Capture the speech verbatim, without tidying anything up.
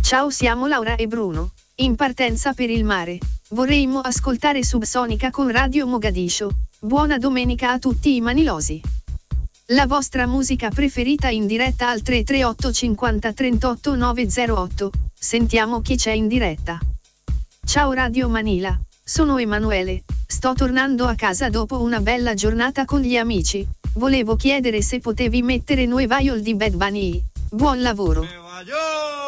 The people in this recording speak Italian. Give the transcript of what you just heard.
Ciao, siamo Laura e Bruno, in partenza per il mare. Vorremmo ascoltare Subsonica con Radio Mogadiscio. Buona domenica a tutti i manilosi. La vostra musica preferita in diretta al tre tre otto cinquanta trentotto novecentotto. Sentiamo chi c'è in diretta. Ciao Radio Manila, sono Emanuele, sto tornando a casa dopo una bella giornata con gli amici. Volevo chiedere se potevi mettere Nueva York di Bad Bunny. Buon lavoro.